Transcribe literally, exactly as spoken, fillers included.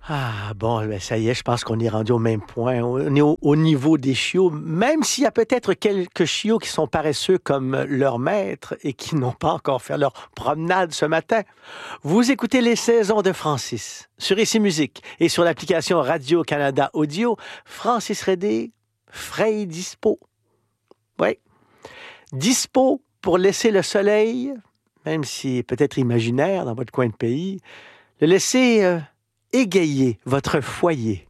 Ah, bon, ben ça y est, je pense qu'on est rendu au même point. On est au, au niveau des chiots, même s'il y a peut-être quelques chiots qui sont paresseux comme leur maître et qui n'ont pas encore fait leur promenade ce matin. Vous écoutez Les Saisons de Francis sur Ici Musique et sur l'application Radio-Canada Audio. Francis Redé, frais et dispo. Oui, dispo pour laisser le soleil, même si peut-être imaginaire dans votre coin de pays, le laisser... euh, égayez votre foyer.